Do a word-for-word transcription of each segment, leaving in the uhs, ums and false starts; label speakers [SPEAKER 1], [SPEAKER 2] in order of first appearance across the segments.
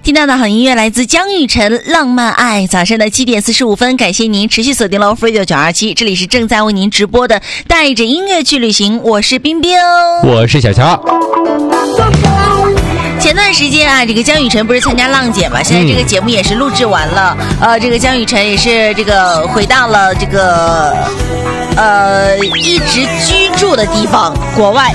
[SPEAKER 1] 听到的好音乐来自江雨晨《浪漫爱》。早上的七点四十五分，感谢您持续锁定了 Radio 九二七，这里是正在为您直播的带着音乐去旅行，我是冰冰，
[SPEAKER 2] 我是小乔。
[SPEAKER 1] 前段时间啊，这个江雨晨不是参加浪姐嘛，现在这个节目也是录制完了，嗯、呃，这个江雨晨也是这个回到了这个呃一直居住的地方，国外。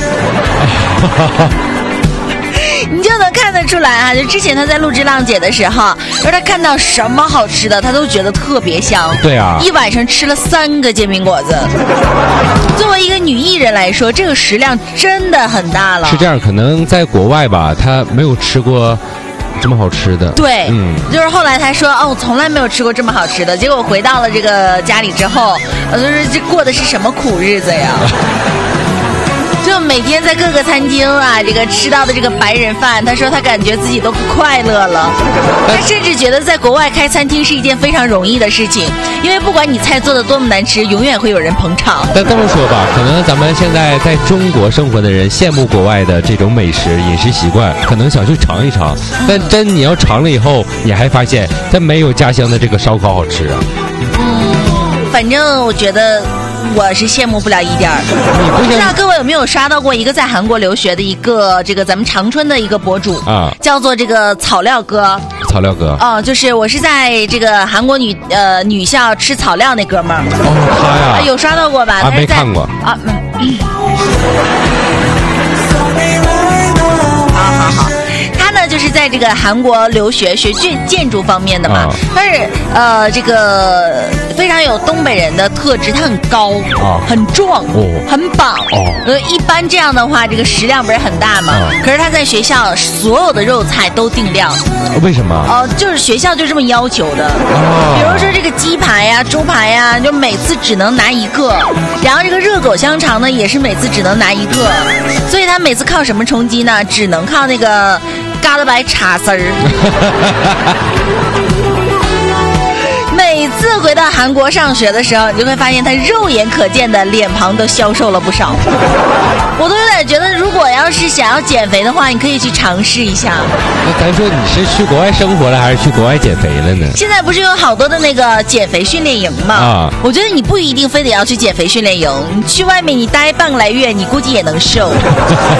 [SPEAKER 1] 你就能看得出来啊，就之前他在录制浪姐的时候，而他看到什么好吃的，他都觉得特别香。
[SPEAKER 2] 对啊，
[SPEAKER 1] 一晚上吃了三个煎饼果子。作为一个女艺人来说，这个食量真的很大了。
[SPEAKER 2] 是这样，可能在国外吧，他没有吃过这么好吃的。
[SPEAKER 1] 对，嗯，就是后来他说，哦，我从来没有吃过这么好吃的。结果回到了这个家里之后，呃，就是这过的是什么苦日子呀？就每天在各个餐厅啊，这个吃到的这个白人饭，他说他感觉自己都不快乐了。他甚至觉得在国外开餐厅是一件非常容易的事情，因为不管你菜做的多么难吃，永远会有人捧场。
[SPEAKER 2] 但这么说吧，可能咱们现在在中国生活的人羡慕国外的这种美食饮食习惯，可能想去尝一尝。但真你要尝了以后，你还发现它没有家乡的这个烧烤好吃啊。
[SPEAKER 1] 嗯，反正我觉得我是羡慕不了一点儿。
[SPEAKER 2] 你不
[SPEAKER 1] 知道各位有没有刷到过一个在韩国留学的一个这个咱们长春的一个博主
[SPEAKER 2] 啊，
[SPEAKER 1] 叫做这个草料哥。
[SPEAKER 2] 草料哥
[SPEAKER 1] 哦，就是我是在这个韩国女呃女校吃草料那哥们儿。
[SPEAKER 2] 哦，他呀、
[SPEAKER 1] 啊，有刷到过吧？
[SPEAKER 2] 啊，没看过
[SPEAKER 1] 啊。嗯好好好。就是在这个韩国留学学建建筑方面的嘛，但是呃这个非常有东北人的特质，他很高、啊、很壮、哦、很饱、哦、呃一般这样的话这个食量不是很大嘛、啊、可是他在学校所有的肉菜都定量。
[SPEAKER 2] 为什么？
[SPEAKER 1] 哦、呃、就是学校就这么要求的、啊、比如说这个鸡排呀、猪排呀，就每次只能拿一个，然后这个热狗香肠呢也是每次只能拿一个，所以他每次靠什么充饥呢？只能靠那个嘎了白茶丝儿。每次回到韩国上学的时候，你就会发现他肉眼可见的脸庞都消瘦了不少。我都有点觉得，如果要是想要减肥的话，你可以去尝试一下。
[SPEAKER 2] 那咱说你是去国外生活了，还是去国外减肥了呢？
[SPEAKER 1] 现在不是有好多的那个减肥训练营吗？啊，我觉得你不一定非得要去减肥训练营，你去外面你待半个来月，你估计也能瘦。